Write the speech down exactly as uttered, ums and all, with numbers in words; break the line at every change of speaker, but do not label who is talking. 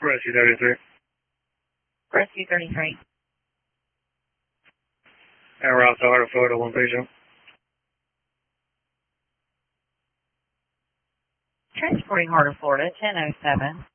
Rescue thirty-three.
Rescue thirty-three.
And route to Heart of Florida, one patient.
Transporting Heart of Florida, ten oh seven.